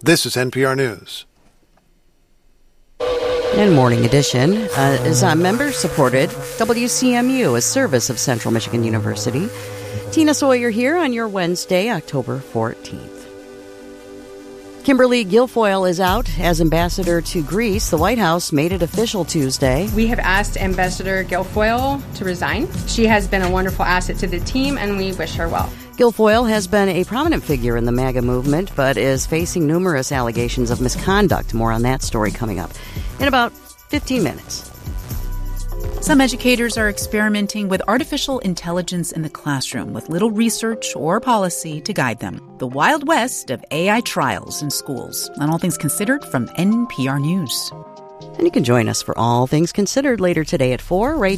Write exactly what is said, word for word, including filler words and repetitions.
This is N P R News. And Morning Edition uh, is uh, member-supported W C M U, a service of Central Michigan University. Tina Sawyer here on your Wednesday, October fourteenth. Kimberly Guilfoyle is out as ambassador to Greece. The White House made it official Tuesday. We have asked Ambassador Guilfoyle to resign. She has been a wonderful asset to the team, and we wish her well. Guilfoyle has been a prominent figure in the MAGA movement, but is facing numerous allegations of misconduct. More on that story coming up in about fifteen minutes. Some educators are experimenting with artificial intelligence in the classroom with little research or policy to guide them. The Wild West of A I trials in schools. On All Things Considered from N P R News. And you can join us for All Things Considered later today at four, right